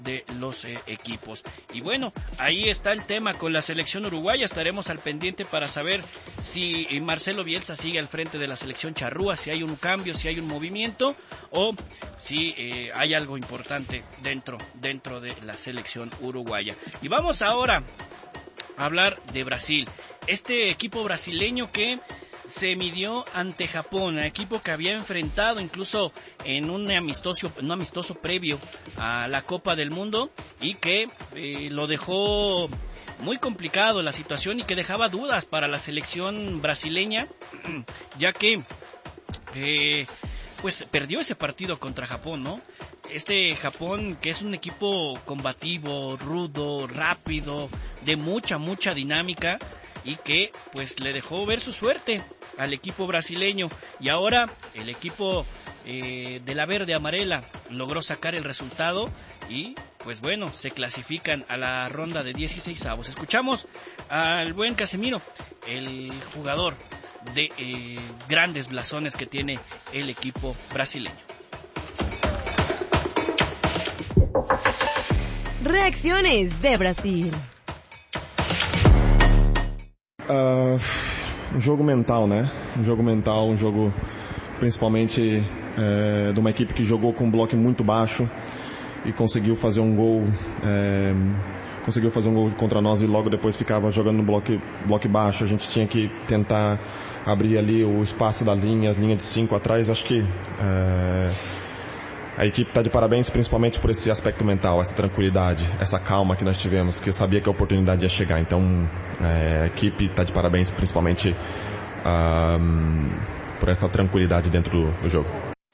de los equipos. Y bueno, ahí está el tema con la selección uruguaya. Estaremos al pendiente para saber si Marcelo Bielsa sigue al frente de la selección charrúa, si hay un cambio, si hay un movimiento o si hay algo importante dentro de la selección uruguaya. Y vamos ahora a hablar de Brasil. Este equipo brasileño que se midió ante Japón, un equipo que había enfrentado incluso en un amistoso previo a la Copa del Mundo y que lo dejó muy complicado la situación y que dejaba dudas para la selección brasileña, ya que pues perdió ese partido contra Japón, ¿no? Este Japón que es un equipo combativo, rudo, rápido, de mucha dinámica y que pues le dejó ver su suerte al equipo brasileño, y ahora el equipo de la verde amarela logró sacar el resultado y pues bueno, se clasifican a la ronda de 16avos. Escuchamos al buen Casemiro, el jugador de grandes blasones que tiene el equipo brasileño. Reacciones de Brasil. Um jogo mental, né? Um jogo mental, um jogo principalmente de uma equipe que jogou com um bloco muito baixo e conseguiu fazer um gol contra nós e logo depois ficava jogando no bloco baixo. A gente tinha que tentar abrir ali o espaço da linha, as linhas de 5 atrás. Acho que a equipe está de parabéns principalmente por esse aspecto mental, essa tranquilidade, essa calma que nós tivemos, que eu sabia que a oportunidade ia chegar. Então a equipe está de parabéns principalmente por essa tranquilidade dentro do jogo.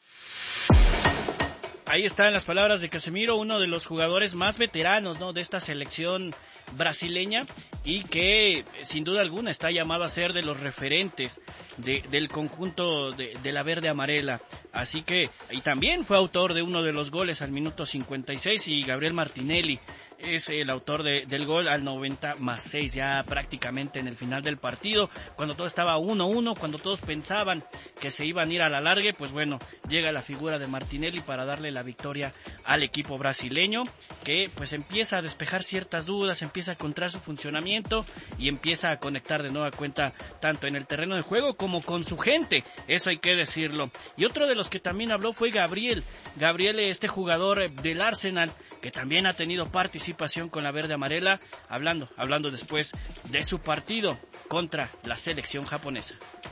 Ahí están las palabras de Casemiro, uno de los jugadores más veteranos, ¿no?, de esta selección brasileña y que sin duda alguna está llamado a ser de los referentes del conjunto de la verde amarela. Así que, y también fue autor de uno de los goles al minuto 56, y Gabriel Martinelli es el autor del gol al 90+6, ya prácticamente en el final del partido, cuando todo estaba 1-1, cuando todos pensaban que se iban a ir a la largue, pues bueno, llega la figura de Martinelli para darle la victoria al equipo brasileño, que pues empieza a despejar ciertas dudas, empieza a encontrar su funcionamiento y empieza a conectar de nueva cuenta tanto en el terreno de juego como con su gente, eso hay que decirlo. Y otro de los que también habló fue Gabriel, este jugador del Arsenal, que también ha tenido participación con la verde amarela, hablando después de su partido contra la selección japonesa.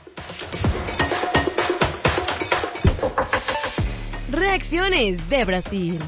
Reacciones de Brasil.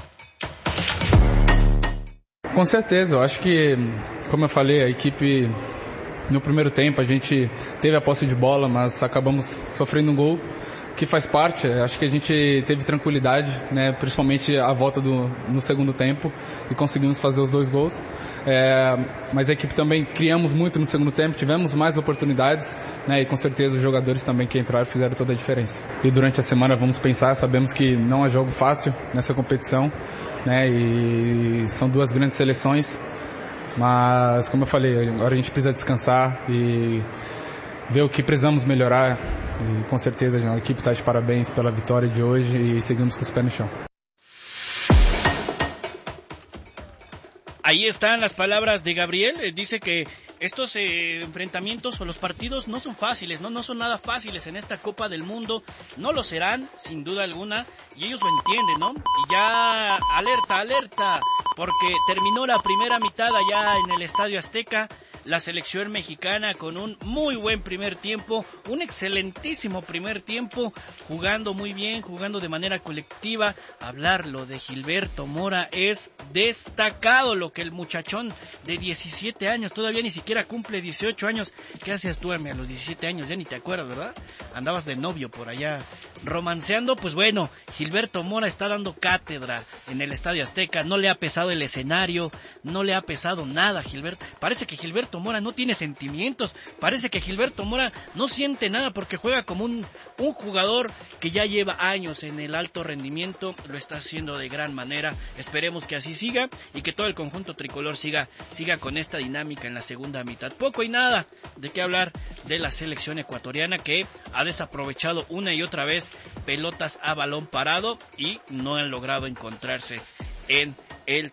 Com certeza, eu acho que, como eu falei, a equipe no primeiro tempo a gente teve a posse de bola, mas acabamos sofrendo um gol que faz parte. Acho que a gente teve tranquilidade, né, principalmente a volta no segundo tempo, e conseguimos fazer os 2 gols. Mas a equipe também criamos muito no segundo tempo, tivemos mais oportunidades, né, e com certeza os jogadores também que entraram fizeram toda a diferença. E durante a semana vamos pensar, sabemos que não é jogo fácil nessa competição, né, e são 2 grandes seleções, mas como eu falei, agora a gente precisa descansar e ver o que precisamos melhorar, e com certeza a equipe está de parabéns pela vitória de hoje e seguimos com os pés no chão. Ahí están las palabras de Gabriel. Dice que estos enfrentamientos o los partidos no son fáciles, no son nada fáciles en esta Copa del Mundo, no lo serán sin duda alguna, y ellos lo entienden, ¿no? Y ya alerta, porque terminó la primera mitad allá en el Estadio Azteca. La selección mexicana con un muy buen primer tiempo, un excelentísimo primer tiempo, jugando muy bien, jugando de manera colectiva. Hablarlo de Gilberto Mora es destacado, lo que el muchachón de 17 años, todavía ni siquiera cumple 18 años. ¿Qué hacías tú a los 17 años? Ya ni te acuerdas, ¿verdad? Andabas de novio por allá romanceando. Pues bueno, Gilberto Mora está dando cátedra en el Estadio Azteca. No le ha pesado el escenario, no le ha pesado nada a Gilberto. Parece que Gilberto Mora no tiene sentimientos, parece que Gilberto Mora no siente nada, porque juega como un jugador que ya lleva años en el alto rendimiento, lo está haciendo de gran manera. Esperemos que así siga y que todo el conjunto tricolor siga con esta dinámica en la segunda mitad. Poco y nada de qué hablar de la selección ecuatoriana, que ha desaprovechado una y otra vez pelotas a balón parado y no han logrado encontrarse en el